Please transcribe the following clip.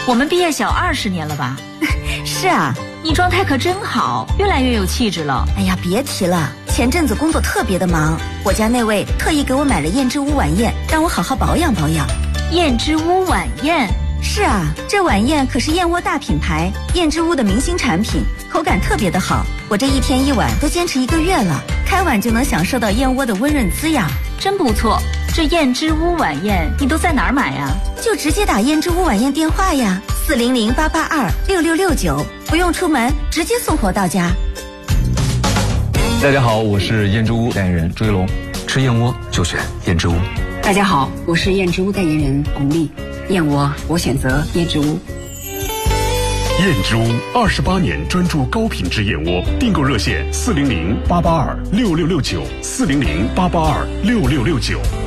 我们毕业小20年了吧？ 是啊， 你状态可真好，越来越有气质了。 哎呀，别提了，前阵子工作特别的忙，我家那位特意给我买了燕之屋晚宴，让我好好保养保养。 燕之屋晚宴？ 是啊，这晚宴可是燕窝大品牌燕之屋的明星产品，口感特别的好。我这一天一碗都坚持1个月了，开碗就能享受到燕窝的温润滋养， 真不错。这燕之屋晚宴你都在哪儿买呀？ 就直接打燕之屋晚宴电话呀，400-882-6669，不用出门，直接送货到家。 大家好，我是燕之屋代言人朱一龙，吃燕窝就选燕之屋。 大家好，我是燕之屋代言人巩俐，燕窝我选择燕之屋。 燕之屋28年专注高品质燕窝，订购热线400-882-6669，400-882-6669。